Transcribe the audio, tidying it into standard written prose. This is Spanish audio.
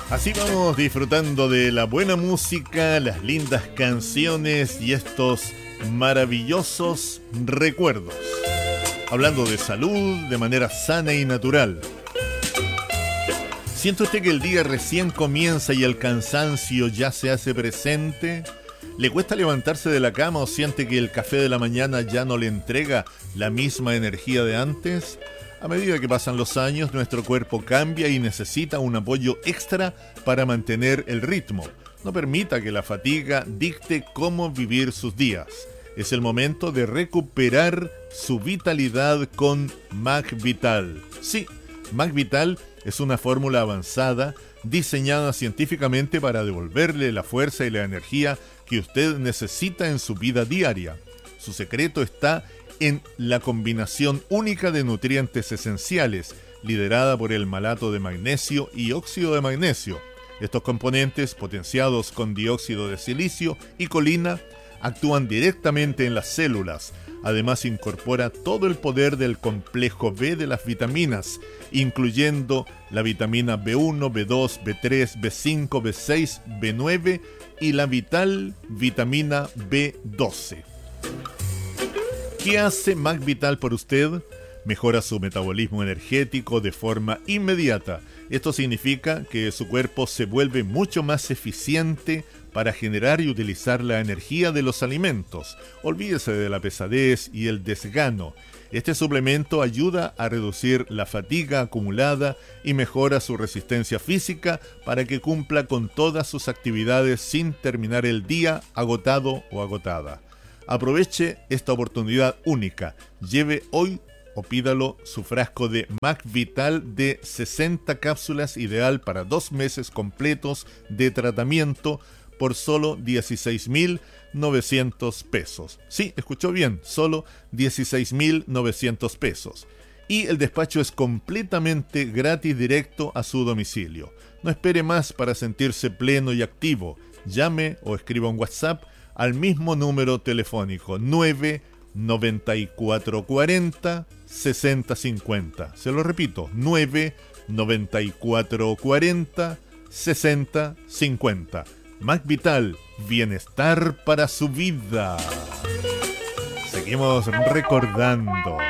Así vamos disfrutando de la buena música, las lindas canciones y estos maravillosos recuerdos. Hablando de salud de manera sana y natural. ¿Siente usted que el día recién comienza y el cansancio ya se hace presente? ¿Le cuesta levantarse de la cama o siente que el café de la mañana ya no le entrega la misma energía de antes? A medida que pasan los años, nuestro cuerpo cambia y necesita un apoyo extra para mantener el ritmo. No permita que la fatiga dicte cómo vivir sus días. Es el momento de recuperar su vitalidad con MagVital. Sí, MagVital es una fórmula avanzada diseñada científicamente para devolverle la fuerza y la energía que usted necesita en su vida diaria. Su secreto está en la combinación única de nutrientes esenciales, liderada por el malato de magnesio y óxido de magnesio. Estos componentes, potenciados con dióxido de silicio y colina, actúan directamente en las células. Además, incorpora todo el poder del complejo B de las vitaminas, incluyendo la vitamina B1, B2, B3, B5, B6, B9 y la vital vitamina B12. ¿Qué hace MagVital por usted? Mejora su metabolismo energético de forma inmediata. Esto significa que su cuerpo se vuelve mucho más eficiente para generar y utilizar la energía de los alimentos. Olvídese de la pesadez y el desgano. Este suplemento ayuda a reducir la fatiga acumulada y mejora su resistencia física para que cumpla con todas sus actividades sin terminar el día agotado o agotada. Aproveche esta oportunidad única. Lleve hoy o pídalo su frasco de MagVital de 60 cápsulas, ideal para 2 meses completos de tratamiento por solo 16.900 pesos. Sí, escuchó bien, solo 16.900 pesos. Y el despacho es completamente gratis, directo a su domicilio. No espere más para sentirse pleno y activo. Llame o escriba un WhatsApp al mismo número telefónico 99440 6050. Se lo repito, 99440 6050. MagVital, bienestar para su vida. Seguimos recordando.